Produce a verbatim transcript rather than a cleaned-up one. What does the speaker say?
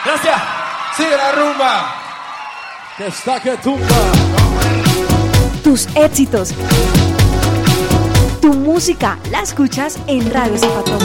Gracias. Sigue la rumba. Que está que tumba. Tus éxitos. Tu música la escuchas en Radio Zapatón.